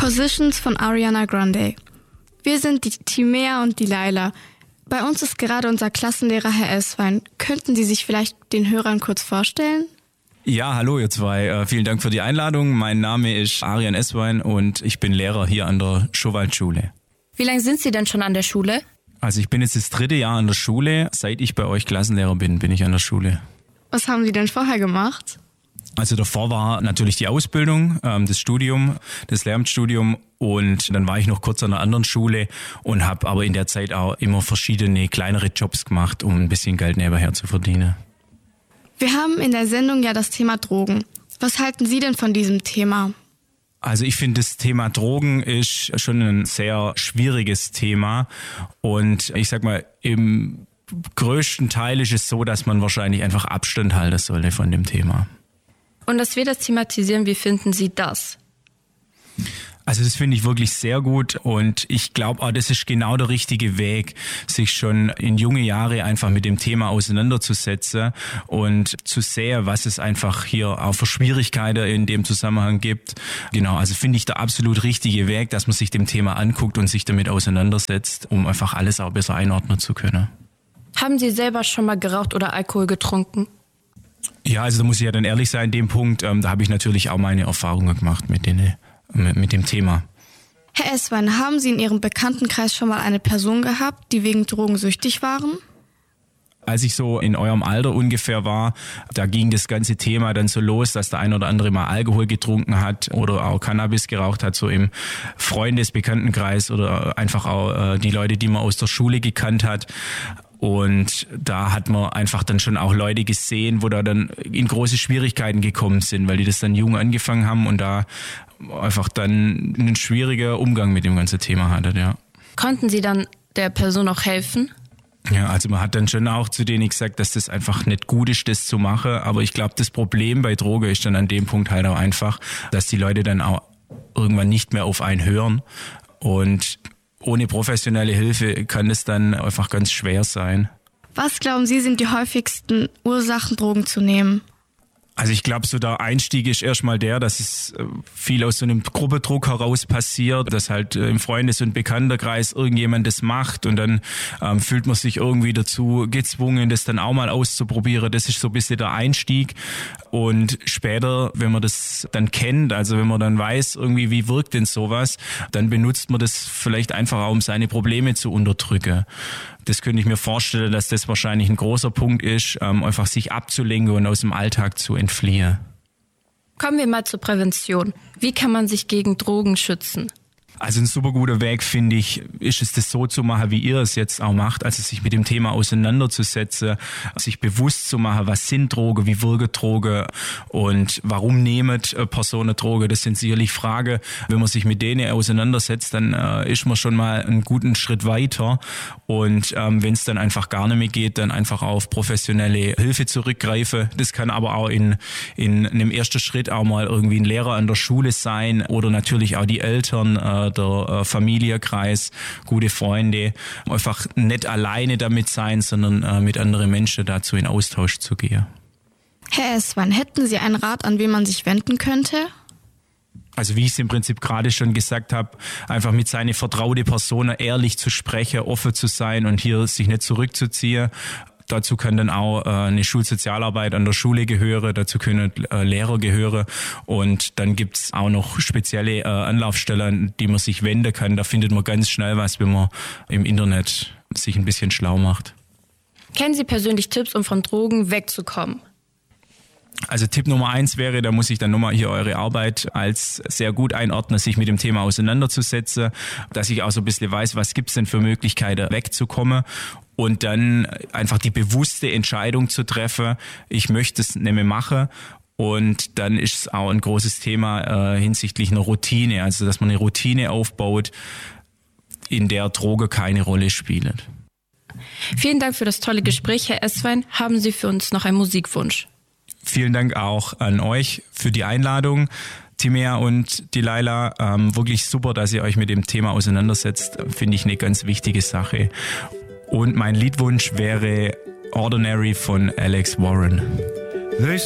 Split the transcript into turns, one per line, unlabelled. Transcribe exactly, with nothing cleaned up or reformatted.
Positions von Ariana Grande. Wir sind die Timea und die Laila. Bei uns ist gerade unser Klassenlehrer Herr Esswein. Könnten Sie sich vielleicht den Hörern kurz vorstellen?
Ja, hallo ihr zwei. Äh, vielen Dank für die Einladung. Mein Name ist Arian Esswein und ich bin Lehrer hier an der Schowald-Schule.
Wie lange sind Sie denn schon an der Schule?
Also ich bin jetzt das dritte Jahr an der Schule. Seit ich bei euch Klassenlehrer bin, bin ich an der Schule.
Was haben Sie denn vorher gemacht?
Also davor war natürlich die Ausbildung, ähm, das Studium, das Lehramtsstudium, und dann war ich noch kurz an einer anderen Schule und habe aber in der Zeit auch immer verschiedene kleinere Jobs gemacht, um ein bisschen Geld nebenher zu verdienen.
Wir haben in der Sendung ja das Thema Drogen. Was halten Sie denn von diesem Thema?
Also ich finde, das Thema Drogen ist schon ein sehr schwieriges Thema und ich sag mal, im größten Teil ist es so, dass man wahrscheinlich einfach Abstand halten sollte von dem Thema.
Und dass wir das thematisieren, wie finden Sie das?
Also das finde ich wirklich sehr gut und ich glaube auch, das ist genau der richtige Weg, sich schon in junge Jahre einfach mit dem Thema auseinanderzusetzen und zu sehen, was es einfach hier auch für Schwierigkeiten in dem Zusammenhang gibt. Genau, also finde ich der absolut richtige Weg, dass man sich dem Thema anguckt und sich damit auseinandersetzt, um einfach alles auch besser einordnen zu können.
Haben Sie selber schon mal geraucht oder Alkohol getrunken?
Ja, also da muss ich ja dann ehrlich sein, in dem Punkt, ähm, da habe ich natürlich auch meine Erfahrungen gemacht mit, den, mit, mit dem Thema.
Herr Esswein, haben Sie in Ihrem Bekanntenkreis schon mal eine Person gehabt, die wegen Drogen süchtig waren?
Als ich so in eurem Alter ungefähr war, da ging das ganze Thema dann so los, dass der ein oder andere mal Alkohol getrunken hat oder auch Cannabis geraucht hat, so im Freundes-Bekanntenkreis oder einfach auch äh, die Leute, die man aus der Schule gekannt hat. Und da hat man einfach dann schon auch Leute gesehen, wo da dann in große Schwierigkeiten gekommen sind, weil die das dann jung angefangen haben und da einfach dann einen schwierigen Umgang mit dem ganzen Thema hatten, ja.
Konnten Sie dann der Person auch helfen?
Ja, also man hat dann schon auch zu denen gesagt, dass das einfach nicht gut ist, das zu machen. Aber ich glaube, das Problem bei Droge ist dann an dem Punkt halt auch einfach, dass die Leute dann auch irgendwann nicht mehr auf einen hören und ohne professionelle Hilfe kann es dann einfach ganz schwer sein.
Was glauben Sie, sind die häufigsten Ursachen, Drogen zu nehmen?
Also ich glaube, so der Einstieg ist erstmal der, dass es viel aus so einem Gruppendruck heraus passiert, dass halt im Freundes- und Bekanntenkreis irgendjemand das macht und dann ähm, fühlt man sich irgendwie dazu gezwungen, das dann auch mal auszuprobieren. Das ist so ein bisschen der Einstieg. Und später, wenn man das dann kennt, also wenn man dann weiß, irgendwie wie wirkt denn sowas, dann benutzt man das vielleicht einfach auch, um seine Probleme zu unterdrücken. Das könnte ich mir vorstellen, dass das wahrscheinlich ein großer Punkt ist, ähm, einfach sich abzulenken und aus dem Alltag zu entfliehen.
Kommen wir mal zur Prävention. Wie kann man sich gegen Drogen schützen?
Also ein super guter Weg, finde ich, ist es, das so zu machen, wie ihr es jetzt auch macht, also sich mit dem Thema auseinanderzusetzen, sich bewusst zu machen, was sind Drogen, wie wirken Drogen und warum nehmen Personen Drogen. Das sind sicherlich Fragen. Wenn man sich mit denen auseinandersetzt, dann äh, ist man schon mal einen guten Schritt weiter. Und ähm, wenn es dann einfach gar nicht mehr geht, dann einfach auf professionelle Hilfe zurückgreifen. Das kann aber auch in, in einem ersten Schritt auch mal irgendwie ein Lehrer an der Schule sein oder natürlich auch die Eltern, äh, der Familienkreis, gute Freunde, einfach nicht alleine damit sein, sondern äh, mit anderen Menschen dazu in Austausch zu gehen.
Herr Esswein, hätten Sie einen Rat, an wen man sich wenden könnte?
Also wie ich es im Prinzip gerade schon gesagt habe, einfach mit seiner vertrauten Person ehrlich zu sprechen, offen zu sein und hier sich nicht zurückzuziehen. Dazu kann dann auch äh, eine Schulsozialarbeit an der Schule gehören, dazu können äh, Lehrer gehören und dann gibt's auch noch spezielle äh, Anlaufstellen, an die man sich wenden kann. Da findet man ganz schnell was, wenn man im Internet sich ein bisschen schlau macht.
Kennen Sie persönlich Tipps, um von Drogen wegzukommen?
Also Tipp Nummer eins wäre, da muss ich dann nochmal hier eure Arbeit als sehr gut einordnen, sich mit dem Thema auseinanderzusetzen, dass ich auch so ein bisschen weiß, was gibt's denn für Möglichkeiten wegzukommen und dann einfach die bewusste Entscheidung zu treffen, ich möchte es nicht mehr machen. Und dann ist es auch ein großes Thema äh, hinsichtlich einer Routine, also dass man eine Routine aufbaut, in der Droge keine Rolle spielt.
Vielen Dank für das tolle Gespräch, Herr Esswein. Haben Sie für uns noch einen Musikwunsch?
Vielen Dank auch an euch für die Einladung, Timea und die Laila. Ähm, wirklich super, dass ihr euch mit dem Thema auseinandersetzt. Finde ich eine ganz wichtige Sache. Und mein Liedwunsch wäre Ordinary von Alex Warren.